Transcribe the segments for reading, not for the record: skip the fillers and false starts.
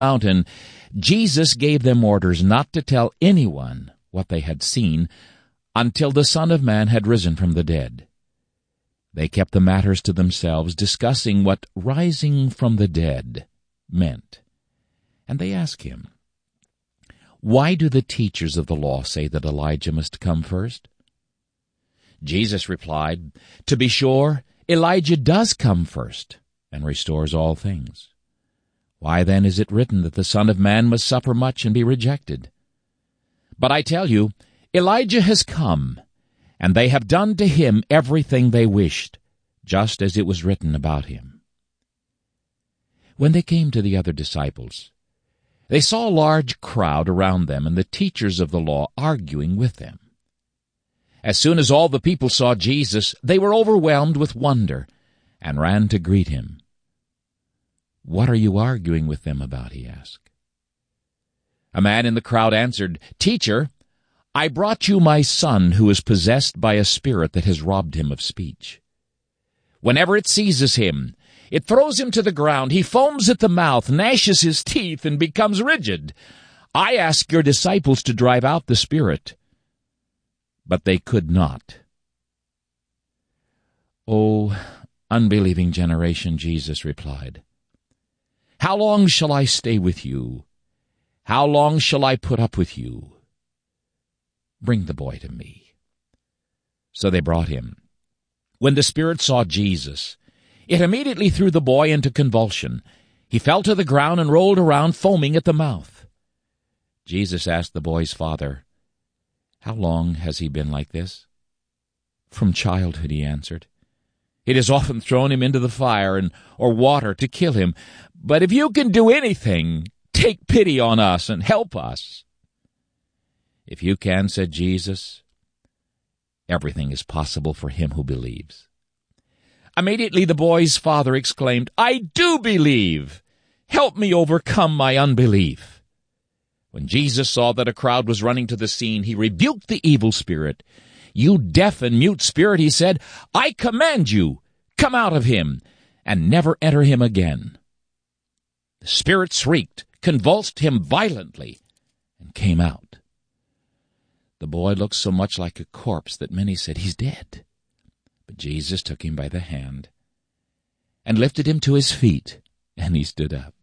mountain, Jesus gave them orders not to tell anyone what they had seen until the Son of Man had risen from the dead. They kept the matters to themselves, discussing what rising from the dead meant. And they asked him, "Why do the teachers of the law say that Elijah must come first?" Jesus replied, "To be sure, Elijah does come first and restores all things. Why then is it written that the Son of Man must suffer much and be rejected? But I tell you, Elijah has come, and they have done to him everything they wished, just as it was written about him." When they came to the other disciples, they saw a large crowd around them and the teachers of the law arguing with them. As soon as all the people saw Jesus, they were overwhelmed with wonder and ran to greet him. "What are you arguing with them about?" he asked. A man in the crowd answered, "Teacher, I brought you my son who is possessed by a spirit that has robbed him of speech. Whenever it seizes him, it throws him to the ground. He foams at the mouth, gnashes his teeth, and becomes rigid. I asked your disciples to drive out the spirit, but they could not." "O unbelieving generation," Jesus replied, "how long shall I stay with you? How long shall I put up with you? Bring the boy to me." So they brought him. When the spirit saw Jesus, it immediately threw the boy into convulsion. He fell to the ground and rolled around, foaming at the mouth. Jesus asked the boy's father, "How long has he been like this?" "From childhood," he answered. "It has often thrown him into the fire or water to kill him. But if you can do anything, take pity on us and help us." "If you can," said Jesus, "everything is possible for him who believes." Immediately the boy's father exclaimed, "I do believe! Help me overcome my unbelief." When Jesus saw that a crowd was running to the scene, he rebuked the evil spirit. "You deaf and mute spirit," he said, "I command you, come out of him, and never enter him again." The spirit shrieked, convulsed him violently, and came out. The boy looked so much like a corpse that many said, "He's dead." But Jesus took him by the hand and lifted him to his feet, and he stood up.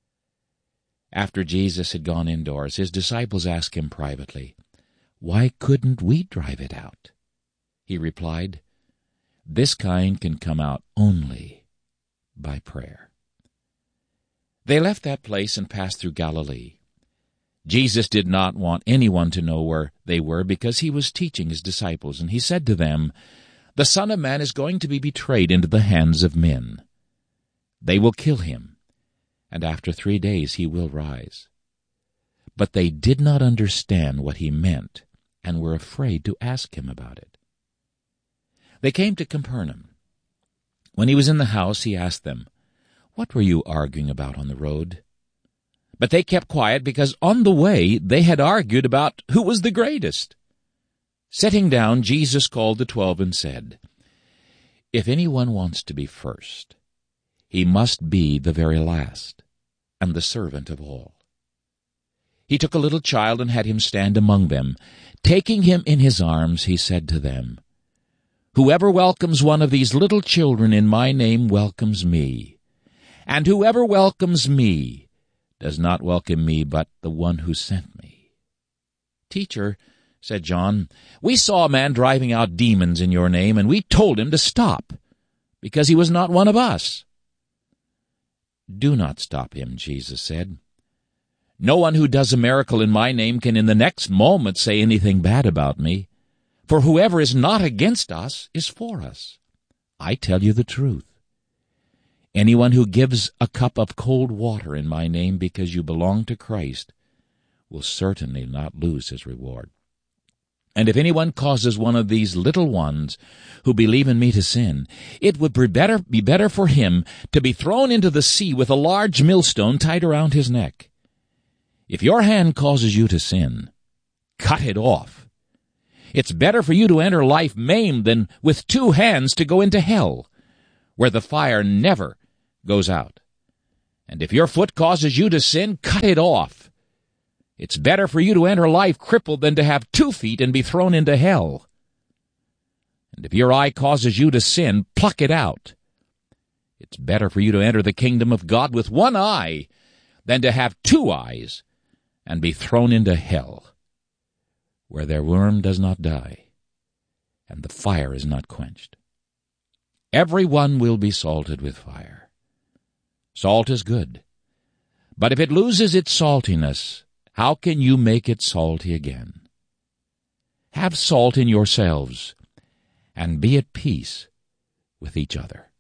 After Jesus had gone indoors, his disciples asked him privately, "Why couldn't we drive it out?" He replied, "This kind can come out only by prayer." They left that place and passed through Galilee. Jesus did not want anyone to know where they were because he was teaching his disciples, and he said to them, "The Son of Man is going to be betrayed into the hands of men. They will kill him, and after 3 days he will rise." But they did not understand what he meant and were afraid to ask him about it. They came to Capernaum. When he was in the house, he asked them, "What were you arguing about on the road?" But they kept quiet because on the way they had argued about who was the greatest. Sitting down, Jesus called the 12 and said, "If anyone wants to be first, he must be the very last and the servant of all." He took a little child and had him stand among them. Taking him in his arms, he said to them, "Whoever welcomes one of these little children in my name welcomes me, and whoever welcomes me does not welcome me but the one who sent me." "Teacher," said John, "we saw a man driving out demons in your name, and we told him to stop, because he was not one of us." "Do not stop him," Jesus said. "No one who does a miracle in my name can in the next moment say anything bad about me, for whoever is not against us is for us. I tell you the truth. Anyone who gives a cup of cold water in my name because you belong to Christ will certainly not lose his reward. And if anyone causes one of these little ones who believe in me to sin, it would be better for him to be thrown into the sea with a large millstone tied around his neck. If your hand causes you to sin, cut it off. It's better for you to enter life maimed than with 2 hands to go into hell, where the fire never goes out, And if your foot causes you to sin, cut it off. It's better for you to enter life crippled than to have 2 feet and be thrown into hell. And if your eye causes you to sin, pluck it out. It's better for you to enter the kingdom of God with 1 eye than to have 2 eyes and be thrown into hell, where their worm does not die, and the fire is not quenched. Everyone will be salted with fire. Salt is good, but if it loses its saltiness, how can you make it salty again? Have salt in yourselves, and be at peace with each other.